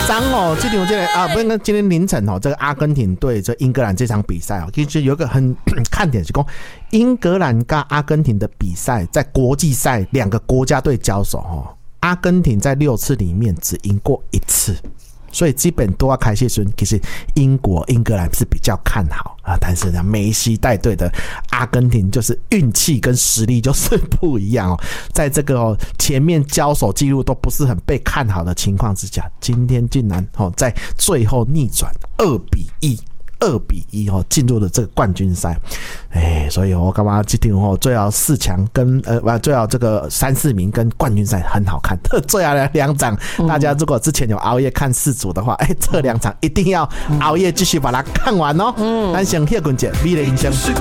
上这场不是今天凌晨这个阿根廷对这英格兰这场比赛其实有一个很看点是说，英格兰跟阿根廷的比赛在国际赛两个国家队交手阿根廷在6次里面只赢过1次。所以基本都要开谢孙，其实英格兰是比较看好但是呢，梅西带队的阿根廷就是运气跟实力就是不一样在这个前面交手记录都不是很被看好的情况之下，今天竟然在最后逆转2比1进入了这个冠军赛。所以我干嘛这场最好4强跟最好这个3、4名跟冠军赛很好看。最好的2场大家如果之前有熬夜看4组的话这2场一定要熬夜继续把它看完咱先歇一下美的音声。